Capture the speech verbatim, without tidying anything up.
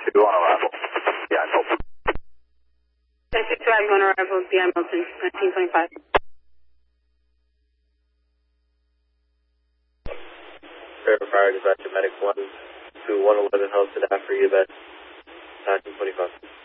two on arrival. Yeah, I hope. ten two driving on arrival, B I Milton, nineteen twenty-five. Fire dispatcher medic one to one eleven Hudson after you, nineteen twenty-five.